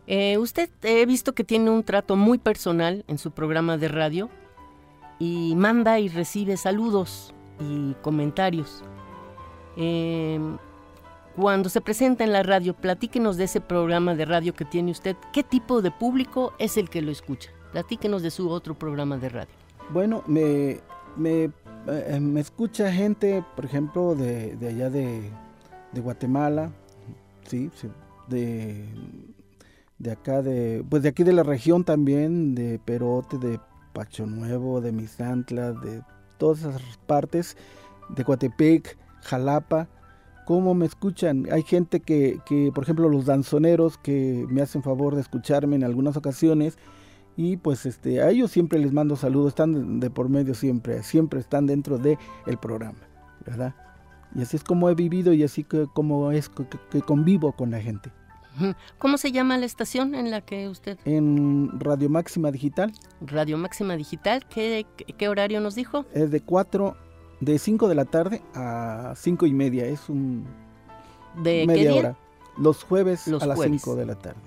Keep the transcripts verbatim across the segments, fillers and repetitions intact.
Eh, usted he visto que tiene un trato muy personal en su programa de radio y manda y recibe saludos y comentarios. Eh, cuando se presenta en la radio, platíquenos de ese programa de radio que tiene usted. ¿Qué tipo de público es el que lo escucha? Platíquenos de su otro programa de radio. Bueno, me, me, eh, me escucha gente, por ejemplo, de, de allá de, de Guatemala, sí, sí, de, de acá, de, pues de aquí de la región también, de Perote, de Pacho Nuevo, de Misantla, de todas esas partes, de Coatepec, Jalapa. ¿Cómo me escuchan? Hay gente que, que, por ejemplo, los danzoneros que me hacen favor de escucharme en algunas ocasiones, y pues este, a ellos siempre les mando saludos, están de, de por medio siempre, siempre están dentro del programa, ¿verdad? Y así es como he vivido y así que, como es que, que convivo con la gente. ¿Cómo se llama la estación en la que usted...? En Radio Máxima Digital. Radio Máxima Digital, ¿qué, qué horario nos dijo? Es de cuatro... De cinco de la tarde a cinco y media, es un ¿De media qué día? hora. Los jueves Los a las jueves. cinco de la tarde.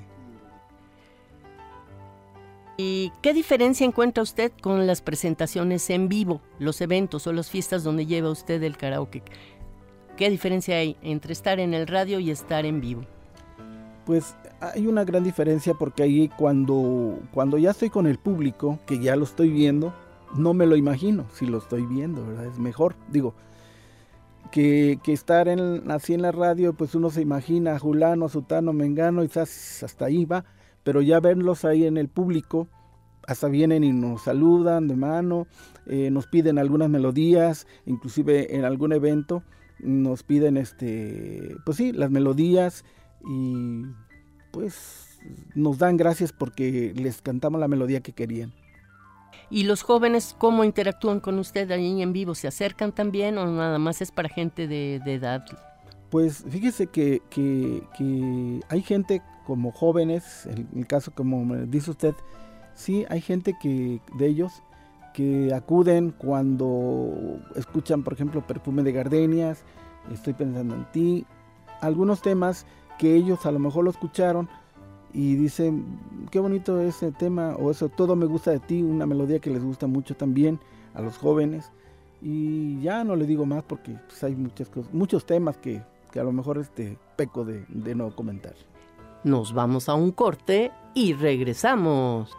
¿Y qué diferencia encuentra usted con las presentaciones en vivo, los eventos o las fiestas donde lleva usted el karaoke? ¿Qué diferencia hay entre estar en el radio y estar en vivo? Pues hay una gran diferencia porque ahí cuando, cuando ya estoy con el público, que ya lo estoy viendo, no me lo imagino, si lo estoy viendo, ¿verdad? Es mejor, digo, que, que estar en, así en la radio, pues uno se imagina a Julano, a Sutano, Mengano, y hasta ahí va, pero ya verlos ahí en el público, hasta vienen y nos saludan de mano, eh, nos piden algunas melodías, inclusive en algún evento nos piden, este, pues sí, las melodías, y pues nos dan gracias porque les cantamos la melodía que querían. ¿Y los jóvenes cómo interactúan con usted ahí en vivo? ¿Se acercan también o nada más es para gente de, de edad? Pues fíjese que, que, que hay gente como jóvenes, en el caso como me dice usted, sí hay gente que de ellos que acuden cuando escuchan, por ejemplo, Perfume de Gardenias, Estoy pensando en ti, algunos temas que ellos a lo mejor lo escucharon y dicen, qué bonito ese tema, o eso, Todo me gusta de ti, una melodía que les gusta mucho también a los jóvenes. Y ya no le digo más porque pues, hay muchas cosas, muchos temas que, que a lo mejor este, peco de, de no comentar. Nos vamos a un corte y regresamos.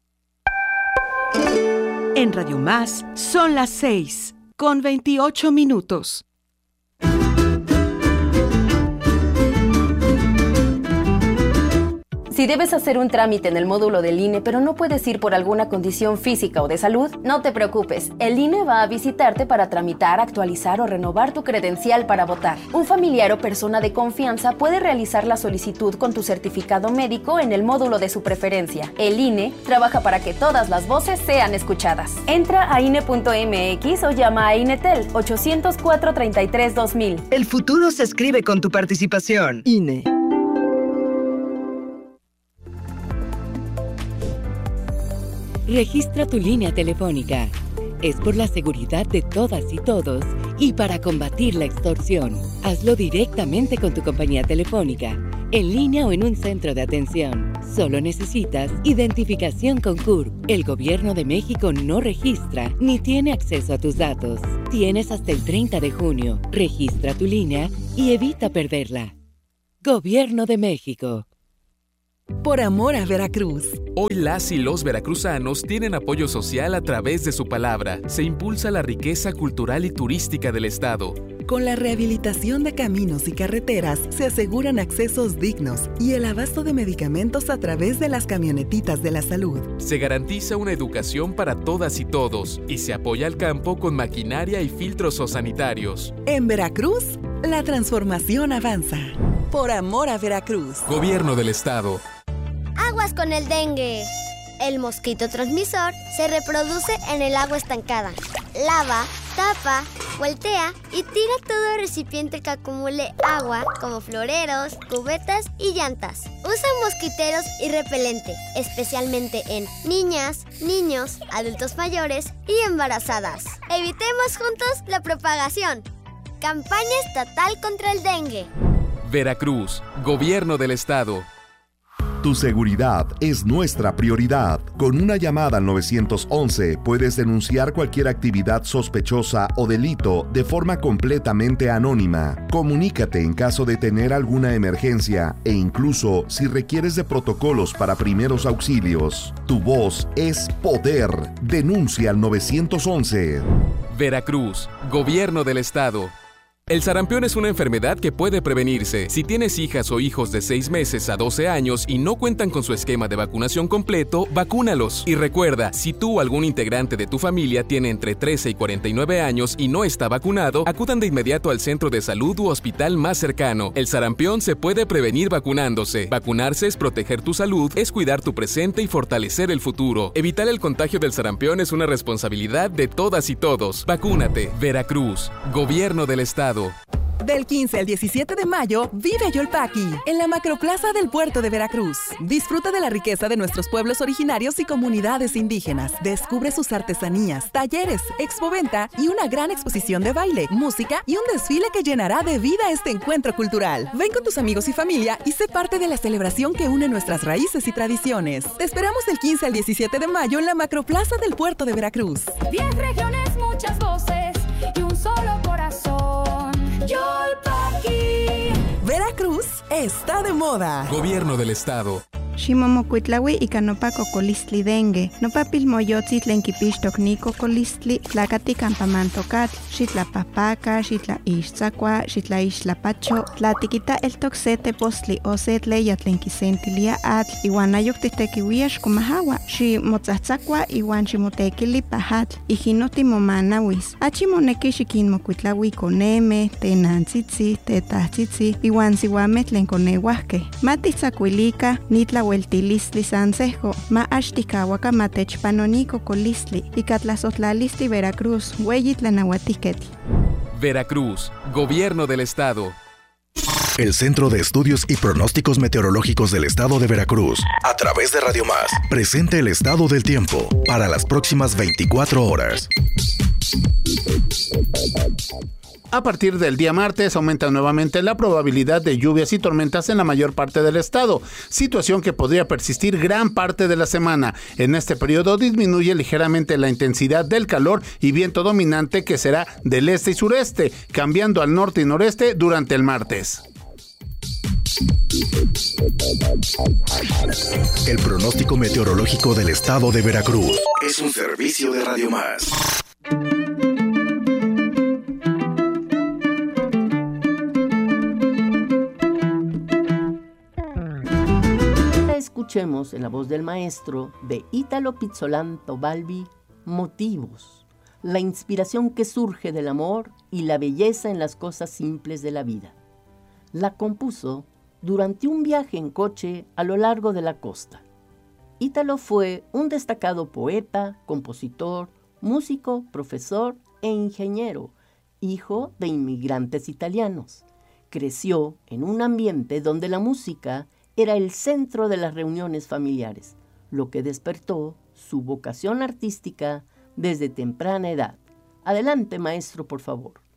En Radio Más son las seis con veintiocho minutos. Si debes hacer un trámite en el módulo del I N E, pero no puedes ir por alguna condición física o de salud, no te preocupes. El I N E va a visitarte para tramitar, actualizar o renovar tu credencial para votar. Un familiar o persona de confianza puede realizar la solicitud con tu certificado médico en el módulo de su preferencia. El I N E trabaja para que todas las voces sean escuchadas. Entra a I N E punto M X o llama a INETEL ochocientos cuatro treinta y tres dos mil. El futuro se escribe con tu participación. I N E. Registra tu línea telefónica. Es por la seguridad de todas y todos y para combatir la extorsión. Hazlo directamente con tu compañía telefónica, en línea o en un centro de atención. Solo necesitas identificación con C U R P. El Gobierno de México no registra ni tiene acceso a tus datos. Tienes hasta el treinta de junio. Registra tu línea y evita perderla. Gobierno de México. Por amor a Veracruz. Hoy las y los veracruzanos tienen apoyo social a través de su palabra. Se impulsa la riqueza cultural y turística del estado. Con la rehabilitación de caminos y carreteras se aseguran accesos dignos y el abasto de medicamentos a través de las camionetitas de la salud. Se garantiza una educación para todas y todos y se apoya al campo con maquinaria y filtros sanitarios. En Veracruz, la transformación avanza. Por amor a Veracruz. Gobierno del estado. Aguas con el dengue. El mosquito transmisor se reproduce en el agua estancada. Lava, tapa, voltea y tira todo recipiente que acumule agua, como floreros, cubetas y llantas. Usa mosquiteros y repelente, especialmente en niñas, niños, adultos mayores y embarazadas. Evitemos juntos la propagación. Campaña estatal contra el dengue. Veracruz, Gobierno del estado. Tu seguridad es nuestra prioridad. Con una llamada al nueve once puedes denunciar cualquier actividad sospechosa o delito de forma completamente anónima. Comunícate en caso de tener alguna emergencia e incluso si requieres de protocolos para primeros auxilios. Tu voz es poder. Denuncia al nueve once. Veracruz, Gobierno del Estado. El sarampión es una enfermedad que puede prevenirse. Si tienes hijas o hijos de seis meses a doce años y no cuentan con su esquema de vacunación completo, vacúnalos. Y recuerda, si tú o algún integrante de tu familia tiene entre trece y cuarenta y nueve años y no está vacunado, acudan de inmediato al centro de salud u hospital más cercano. El sarampión se puede prevenir vacunándose. Vacunarse es proteger tu salud, es cuidar tu presente y fortalecer el futuro. Evitar el contagio del sarampión es una responsabilidad de todas y todos. Vacúnate. Veracruz, Gobierno del Estado. Del quince al diecisiete de mayo, vive Yolpaqui, en la Macroplaza del Puerto de Veracruz. Disfruta de la riqueza de nuestros pueblos originarios y comunidades indígenas. Descubre sus artesanías, talleres, expoventa y una gran exposición de baile, música y un desfile que llenará de vida este encuentro cultural. Ven con tus amigos y familia y sé parte de la celebración que une nuestras raíces y tradiciones. Te esperamos del quince al diecisiete de mayo en la Macroplaza del Puerto de Veracruz. Diez regiones, muchas voces y un solo corazón. Yolpaqui. Veracruz está de moda. Gobierno del Estado. Ximomocuitlaui ika nopa cocolistli dengue, nopa pilmoyotzi tlen kipixtok ni cocolistli, tlakati campamantocatl, xitlapahpaca, xitlaixtzakua, xitlaixtlapacho, tlatikita eltok se tepostli o se tleya tlen kisentilia atl, iwan ayok titekiuia xkomahawa, ximotzatzakua iwan ximotekili pahatl, ijino timomanawis. Achi moneki xikinmokuitlaui koneme, tenantzitzi, tetahtzitzi, iwan siuameh tlen koneuahkeh. Matitzakuilika, nitla Hueltilistli Sansejo, ma Ashtikawaka Matechpanoni Cocolistli, y Catlazotlalisti Veracruz, Hueyitlanauatiquetl. Veracruz, Gobierno del Estado. El Centro de Estudios y Pronósticos Meteorológicos del Estado de Veracruz, a través de Radio Más, presenta el estado del tiempo para las próximas veinticuatro horas. A partir del día martes aumenta nuevamente la probabilidad de lluvias y tormentas en la mayor parte del estado, situación que podría persistir gran parte de la semana. En este periodo disminuye ligeramente la intensidad del calor y viento dominante que será del este y sureste, cambiando al norte y noreste durante el martes. El pronóstico meteorológico del Estado de Veracruz es un servicio de Radio Más. Escuchemos en la voz del maestro de Ítalo Pizzolanto Balbi, Motivos, la inspiración que surge del amor y la belleza en las cosas simples de la vida. La compuso durante un viaje en coche a lo largo de la costa. Ítalo fue un destacado poeta, compositor, músico, profesor e ingeniero, hijo de inmigrantes italianos. Creció en un ambiente donde la música era el centro de las reuniones familiares, lo que despertó su vocación artística desde temprana edad. Adelante, maestro, por favor.